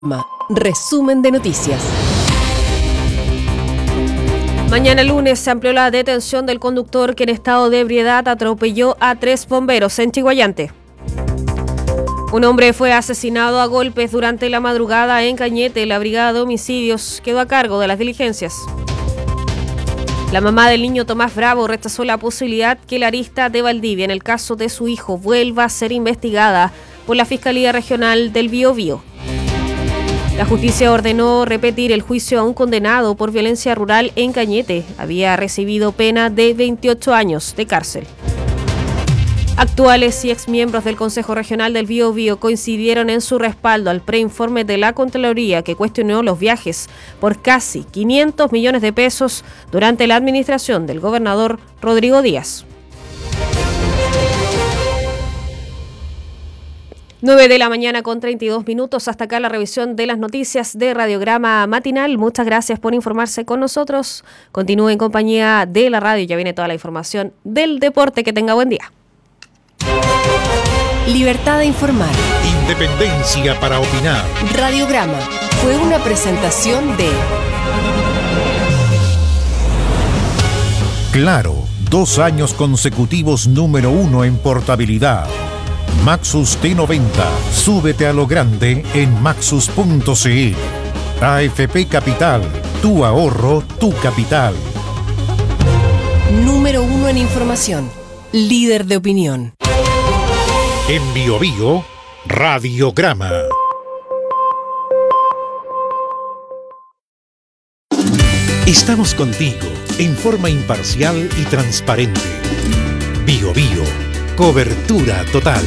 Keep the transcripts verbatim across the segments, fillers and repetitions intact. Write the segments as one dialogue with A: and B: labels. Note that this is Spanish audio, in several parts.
A: Resumen de noticias. Mañana lunes se amplió la detención del conductor que en estado de ebriedad atropelló a tres bomberos en Chiguayante. Un hombre fue asesinado a golpes durante la madrugada en Cañete. La brigada de homicidios quedó a cargo de las diligencias. La mamá del niño Tomás Bravo rechazó la posibilidad que la arista de Valdivia en el caso de su hijo vuelva a ser investigada por la Fiscalía Regional del Biobío. La justicia ordenó repetir el juicio a un condenado por violencia rural en Cañete. Había recibido pena de veintiocho años de cárcel. Actuales y exmiembros del Consejo Regional del Biobío coincidieron en su respaldo al preinforme de la Contraloría que cuestionó los viajes por casi quinientos millones de pesos durante la administración del gobernador Rodrigo Díaz. nueve de la mañana con treinta y dos minutos. Hasta acá la revisión de las noticias de Radiograma Matinal. Muchas gracias por informarse con nosotros. Continúe en compañía de la radio. Ya viene toda la información del deporte. Que tenga buen día.
B: Libertad de informar.
C: Independencia para opinar.
B: Radiograma fue una presentación de
C: Claro, dos años consecutivos número uno en portabilidad. Maxus T noventa. Súbete a lo grande en maxus punto c l. A F P Capital. Tu ahorro, tu capital.
B: Número uno en información. Líder de opinión.
C: En Biobío, Radiograma. Estamos contigo en forma imparcial y transparente. Biobío, cobertura total.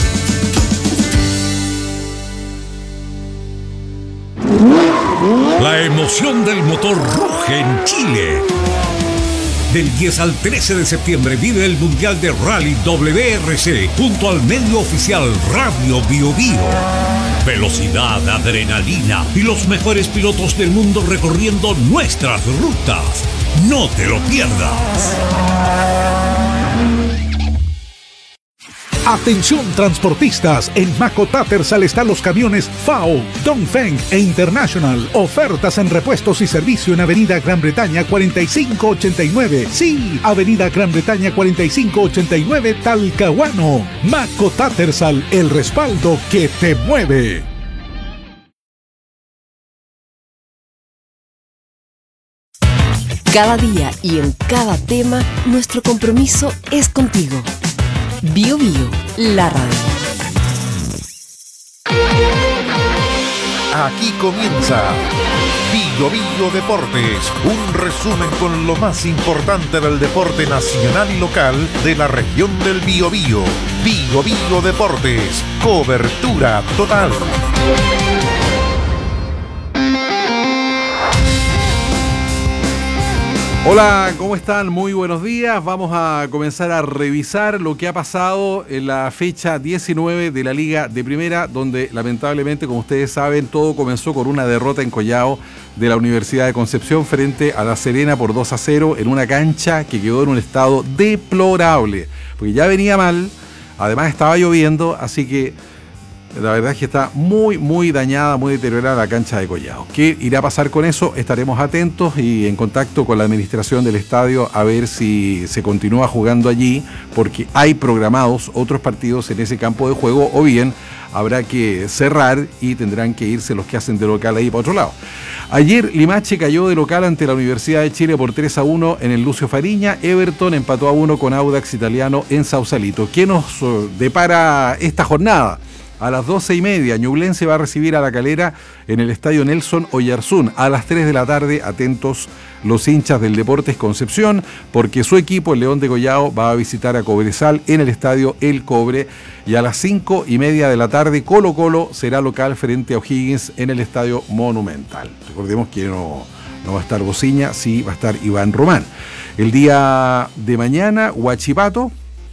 C: La emoción del motor ruge en Chile. Del diez al trece de septiembre vive el Mundial de Rally W R C junto al medio oficial Radio Biobío. Velocidad, adrenalina y los mejores pilotos del mundo recorriendo nuestras rutas. No te lo pierdas. Atención transportistas, en Maco Tattersall están los camiones F A O, Dongfeng e International. Ofertas en repuestos y servicio en Avenida Gran Bretaña cuarenta y cinco ochenta y nueve. Sí, Avenida Gran Bretaña cuarenta y cinco ochenta y nueve, Talcahuano. Maco Tattersall, el respaldo que te mueve.
B: Cada día y en cada tema, nuestro compromiso es contigo. Biobío, la radio.
C: Aquí comienza Biobío Deportes, un resumen con lo más importante del deporte nacional y local de la región del Biobío. Biobío Deportes, cobertura total.
D: Hola, ¿cómo están? Muy buenos días. Vamos a comenzar a revisar lo que ha pasado en la fecha diecinueve de la Liga de Primera, donde lamentablemente, como ustedes saben, todo comenzó con una derrota en Collao de la Universidad de Concepción frente a La Serena por dos a cero en una cancha que quedó en un estado deplorable, porque ya venía mal, además estaba lloviendo, así que la verdad es que está muy, muy dañada, muy deteriorada la cancha de Collao. ¿Qué irá a pasar con eso? Estaremos atentos y en contacto con la administración del estadio a ver si se continúa jugando allí, porque hay programados otros partidos en ese campo de juego, o bien habrá que cerrar y tendrán que irse los que hacen de local ahí para otro lado. Ayer Limache cayó de local ante la Universidad de Chile por tres a uno en el Lucio Fariña. Everton empató a uno con Audax Italiano en Sausalito. ¿Qué nos depara esta jornada? A las doce y media, Ñublense va a recibir a La Calera en el estadio Nelson Oyarzún. A las tres de la tarde, atentos los hinchas del Deportes Concepción, porque su equipo, el León de Collao, va a visitar a Cobresal en el estadio El Cobre. Y a las cinco y media de la tarde, Colo Colo será local frente a O'Higgins en el estadio Monumental. Recordemos que no, no va a estar Bociña, sí va a estar Iván Román. El día de mañana, Huachipato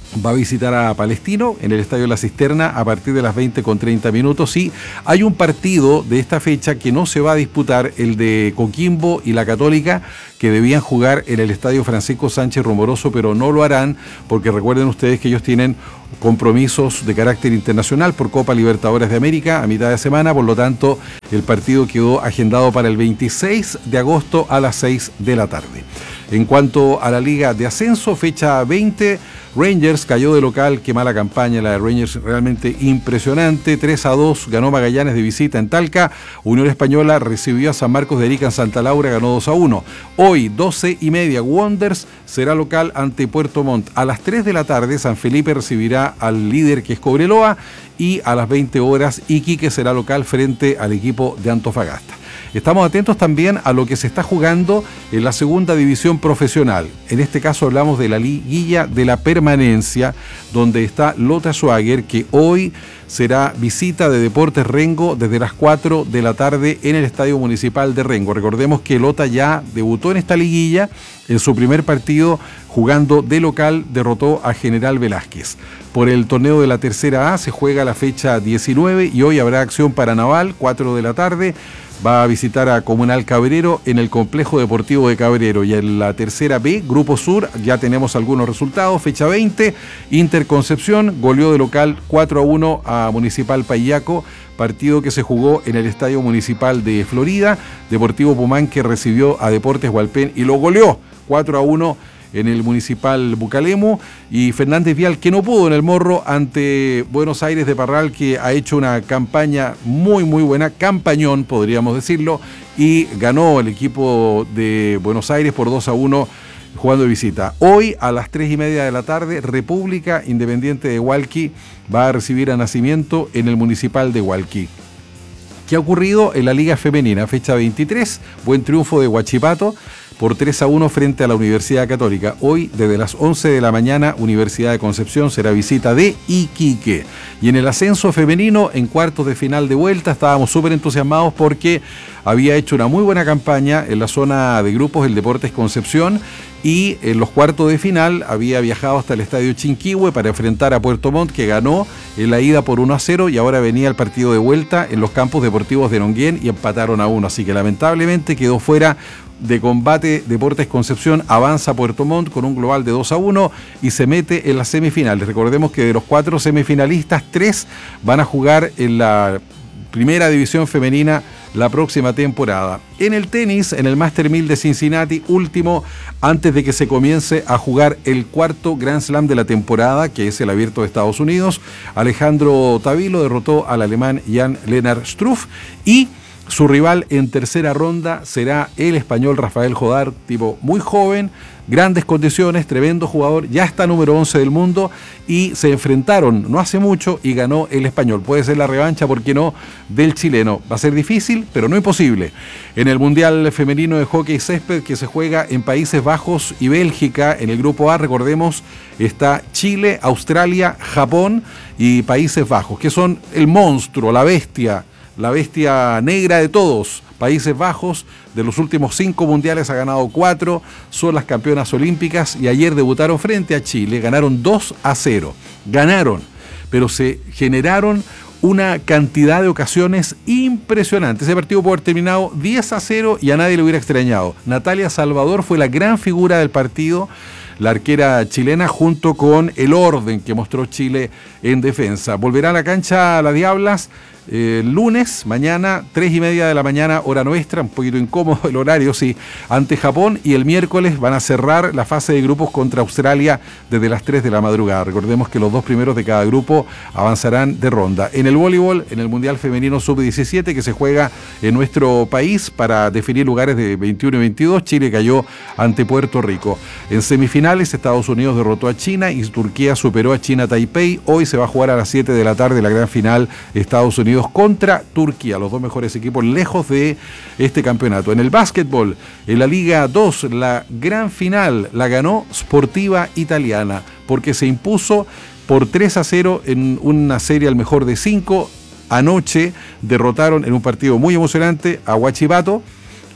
D: va a visitar a Palestino en el Estadio La Cisterna a partir de las veinte con treinta minutos. Y hay un partido de esta fecha que no se va a disputar, el de Coquimbo y la Católica, que debían jugar en el Estadio Francisco Sánchez Rumoroso, pero no lo harán porque recuerden ustedes que ellos tienen compromisos de carácter internacional por Copa Libertadores de América a mitad de semana. Por lo tanto, el partido quedó agendado para el veintiséis de agosto a las seis de la tarde. En cuanto a la Liga de Ascenso, fecha veinte, Rangers cayó de local. Qué mala campaña la de Rangers, realmente impresionante. tres a dos ganó Magallanes de visita en Talca. Unión Española recibió a San Marcos de Arica en Santa Laura, ganó dos a uno. Hoy, doce y media, Wanderers será local ante Puerto Montt. A las tres de la tarde, San Felipe recibirá al líder, que es Cobreloa, y a las veinte horas, Iquique será local frente al equipo de Antofagasta. Estamos atentos también a lo que se está jugando en la segunda división profesional. En este caso hablamos de la liguilla de la permanencia, donde está Lota Schwager, que hoy será visita de Deportes Rengo desde las cuatro de la tarde en el Estadio Municipal de Rengo. Recordemos que Lota ya debutó en esta liguilla. En su primer partido, jugando de local, derrotó a General Velázquez. Por el torneo de la Tercera A se juega la fecha diecinueve y hoy habrá acción para Naval, cuatro de la tarde. Va a visitar a Comunal Cabrero en el Complejo Deportivo de Cabrero. Y en la Tercera B, Grupo Sur, ya tenemos algunos resultados. Fecha veinte, Inter Concepción goleó de local cuatro a uno a Municipal Payaco, partido que se jugó en el Estadio Municipal de Florida. Deportivo Pumán, que recibió a Deportes Hualpén y lo goleó cuatro a uno en el Municipal Bucalemu, y Fernández Vial, que no pudo en el Morro ante Buenos Aires de Parral, que ha hecho una campaña muy muy buena, campañón podríamos decirlo, y ganó el equipo de Buenos Aires por dos a uno jugando de visita. Hoy a las tres y media de la tarde, República Independiente de Hualqui va a recibir a Nacimiento en el Municipal de Hualqui. ¿Qué ha ocurrido en la Liga Femenina? Fecha veintitrés, buen triunfo de Huachipato por tres a uno frente a la Universidad Católica. Hoy, desde las once de la mañana, Universidad de Concepción será visita de Iquique. Y en el ascenso femenino, en cuartos de final de vuelta, estábamos súper entusiasmados porque había hecho una muy buena campaña en la zona de grupos el Deportes Concepción, y en los cuartos de final había viajado hasta el Estadio Chinquihue para enfrentar a Puerto Montt, que ganó en la ida por uno a cero, y ahora venía el partido de vuelta en los campos deportivos de Nonguén y empataron a uno. Así que lamentablemente quedó fuera de combate Deportes Concepción. Avanza Puerto Montt con un global de dos a uno y se mete en las semifinales. Recordemos que de los cuatro semifinalistas, tres van a jugar en la primera división femenina la próxima temporada. En el tenis, en el Master mil de Cincinnati, último antes de que se comience a jugar el cuarto Grand Slam de la temporada, que es el Abierto de Estados Unidos, Alejandro Tavilo derrotó al alemán Jan-Lennard Struff, y su rival en tercera ronda será el español Rafael Jodar, tipo muy joven, grandes condiciones, tremendo jugador, ya está número once del mundo, y se enfrentaron no hace mucho y ganó el español. Puede ser la revancha, ¿por qué no?, del chileno. Va a ser difícil, pero no imposible. En el Mundial Femenino de Hockey Césped, que se juega en Países Bajos y Bélgica, en el grupo A, recordemos, está Chile, Australia, Japón y Países Bajos, que son el monstruo, la bestia, la bestia negra de todos. Países Bajos, de los últimos cinco mundiales ha ganado cuatro, son las campeonas olímpicas, y ayer debutaron frente a Chile, ganaron dos a cero. Ganaron, pero se generaron una cantidad de ocasiones impresionantes. Ese partido pudo haber terminado diez a cero y a nadie le hubiera extrañado. Natalia Salvador fue la gran figura del partido, la arquera chilena, junto con el orden que mostró Chile en defensa. Volverá a la cancha la Diablas el eh, lunes, mañana, tres y media de la mañana, hora nuestra, un poquito incómodo el horario, sí, ante Japón, y el miércoles van a cerrar la fase de grupos contra Australia desde las tres de la madrugada. Recordemos que los dos primeros de cada grupo avanzarán de ronda. En el voleibol, en el Mundial Femenino sub diecisiete, que se juega en nuestro país para definir lugares de veintiuno y veintidós, Chile cayó ante Puerto Rico. En semifinales, Estados Unidos derrotó a China y Turquía superó a China Taipei. Hoy se va a jugar a las siete de la tarde la gran final, Estados Unidos contra Turquía, los dos mejores equipos lejos de este campeonato. En el básquetbol, en la Liga dos, la gran final la ganó Sportiva Italiana, porque se impuso por tres a cero en una serie al mejor de cinco. Anoche derrotaron en un partido muy emocionante a Huachipato,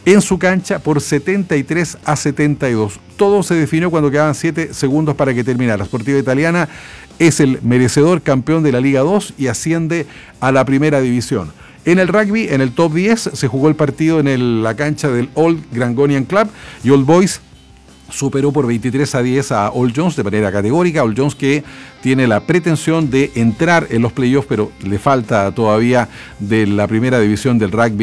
D: en su cancha por setenta y tres a setenta y dos. Todo se definió cuando quedaban siete segundos para que terminara. La Sportiva Italiana es el merecedor campeón de la Liga dos y asciende a la primera división. En el rugby, en el top diez, se jugó el partido en el, la cancha del Old Grangonian Club y Old Boys superó por veintitrés a diez a All Jones de manera categórica. All Jones que tiene la pretensión de entrar en los playoffs, pero le falta todavía de la primera división del rugby